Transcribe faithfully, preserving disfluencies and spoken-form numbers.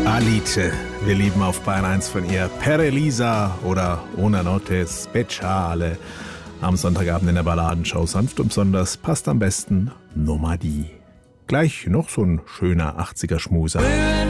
Alice, wir lieben auf Bayern eins von ihr Per Elisa oder Una Notte Speciale. Am Sonntagabend in der Balladenshow sanft und besonders passt am besten Nummer die. Gleich noch so ein schöner achtziger Schmuser.